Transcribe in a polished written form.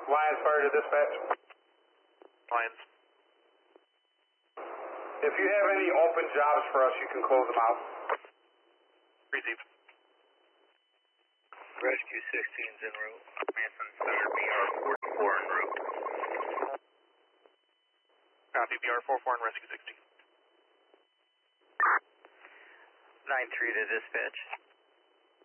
Lions fire to dispatch. Lions. If you have any open jobs for us, you can close them out. Received. Rescue 16's en route. Manson Center BR 44 en route. Copy, BR 44 and Rescue 16. 9-3 to dispatch.